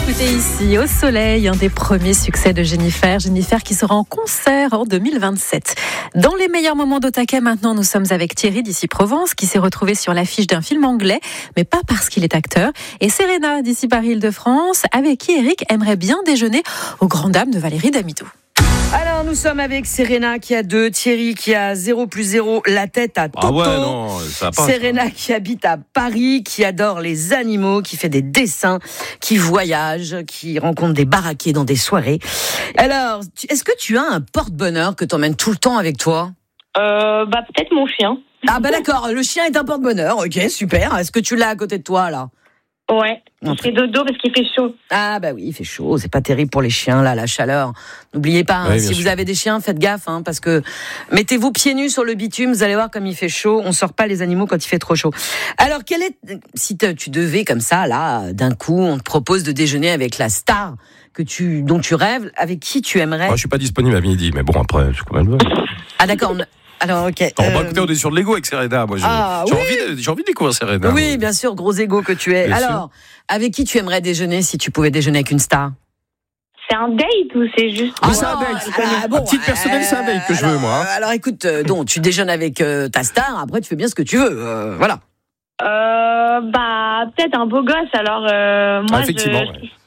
écouter ici, au soleil, un des premiers succès de Jennifer. Jennifer qui sera en concert en 2027. Dans les meilleurs moments d'Otake, maintenant, nous sommes avec Thierry d'ici Provence, qui s'est retrouvé sur l'affiche d'un film anglais, mais pas parce qu'il est acteur. Et Serena d'ici Paris-Île-de-France, avec qui Eric aimerait bien déjeuner aux grandes dames de Valérie Damido. Alors, nous sommes avec Serena qui a 2, Thierry qui a 0 + 0, la tête à Toto. Ah ouais, non, ça va pas. Serena qui habite à Paris, qui adore les animaux, qui fait des dessins, qui voyage, qui rencontre des baraquets dans des soirées. Alors, est-ce que tu as un porte-bonheur que tu emmènes tout le temps avec toi ? Peut-être mon chien. Ah d'accord, le chien est un porte-bonheur, ok, super. Est-ce que tu l'as à côté de toi, là ? Ouais, il fait dodo parce qu'il fait chaud. Ah oui, il fait chaud, c'est pas terrible pour les chiens, là, la chaleur. N'oubliez pas, Oui, si vous avez des chiens, faites gaffe, parce que mettez-vous pieds nus sur le bitume, vous allez voir comme il fait chaud, on sort pas les animaux quand il fait trop chaud. Alors, si tu devais comme ça, là, d'un coup, on te propose de déjeuner avec la star dont tu rêves, avec qui tu aimerais ? Moi, je suis pas disponible à midi, mais bon, après, c'est comme elle veut. Ah d'accord, alors ok. Écoutez, on est sur de l'ego avec Serena. Moi, j'ai envie de découvrir Serena. Oui, bien sûr, gros égo que tu es. Bien alors, avec qui tu aimerais déjeuner si tu pouvais déjeuner avec une star ? C'est un date ou c'est juste... Oui, c'est un date. À titre personnel, c'est un date que je veux, moi. Alors écoute, tu déjeunes avec ta star, après tu fais bien ce que tu veux, voilà. Peut-être un beau gosse, alors moi effectivement,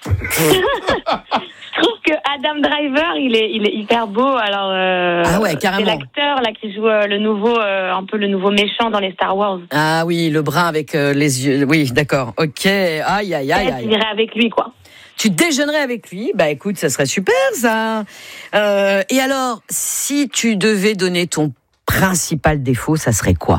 je trouve que Adam Driver, il est hyper beau, alors carrément. c'est l'acteur là qui joue un peu le nouveau méchant dans les Star Wars. Ah oui, le brun avec les yeux, oui, d'accord, ok, aïe. Je dirais avec lui, quoi. Tu déjeunerais avec lui ? Bah écoute, ça serait super, ça. Et alors, si tu devais donner ton principal défaut, ça serait quoi ?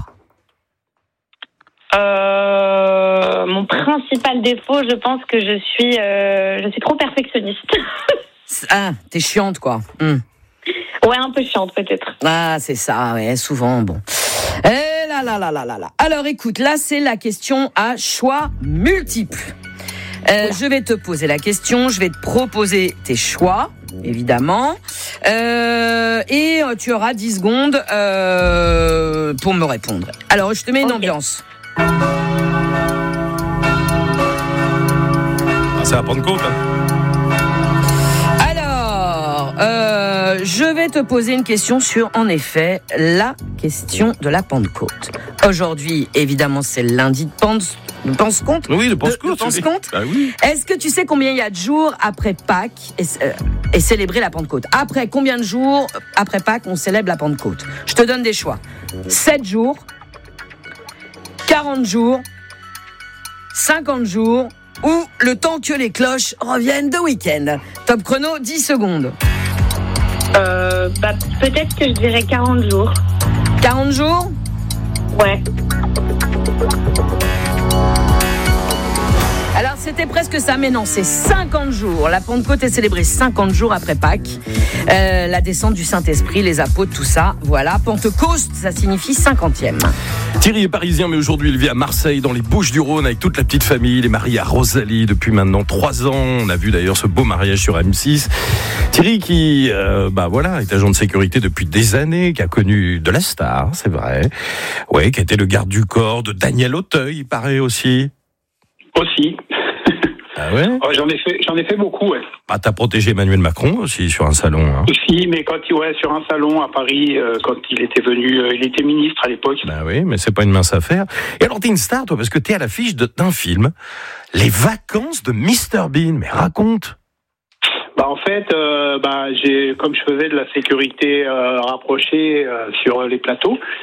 Mon principal défaut, je pense que je suis trop perfectionniste. Ah, t'es chiante, quoi. Ouais, un peu chiante, peut-être. Ah, c'est ça, ouais, souvent, bon. Eh là. Alors, écoute, là, c'est la question à choix multiples. Je vais te poser la question, je vais te proposer tes choix, évidemment. Et tu auras 10 secondes pour me répondre. Alors, je te mets une ambiance. C'est à Pentecôte. Alors, je vais te poser une question sur, en effet, la question de la Pentecôte. Aujourd'hui, évidemment, c'est le lundi de Pentecôte. Oui, de Pentecôte. Ah oui. Est-ce que tu sais combien il y a de jours après Pâques et célébrer la Pentecôte ? Après combien de jours après Pâques on célèbre la Pentecôte ? Je te donne des choix. 7 jours, 40 jours, 50 jours ou le temps que les cloches reviennent de week-end. Top chrono, 10 secondes. Peut-être que je dirais 40 jours. 40 jours ? Ouais. Alors, c'était presque ça, mais non, c'est 50 jours. La Pentecôte est célébrée 50 jours après Pâques. La descente du Saint-Esprit, les apôtres, tout ça. Voilà, Pentecôte, ça signifie 50e. Thierry est parisien, mais aujourd'hui, il vit à Marseille, dans les Bouches-du-Rhône, avec toute la petite famille. Il est marié à Rosalie depuis maintenant 3 ans. On a vu d'ailleurs ce beau mariage sur M6. Thierry qui, est agent de sécurité depuis des années, qui a connu de la star, c'est vrai. Ouais, qui a été le garde du corps de Daniel Auteuil, il paraît aussi. Aussi. Ah ouais ? J'en ai fait beaucoup, ouais. Ah, t'as protégé Emmanuel Macron aussi sur un salon. Aussi, mais sur un salon à Paris, quand il était venu, il était ministre à l'époque. Bah oui, mais c'est pas une mince affaire. Et alors t'es une star, toi, parce que t'es à l'affiche d'un film, Les Vacances de Mr Bean. Mais raconte. En fait, comme je faisais de la sécurité rapprochée sur les plateaux,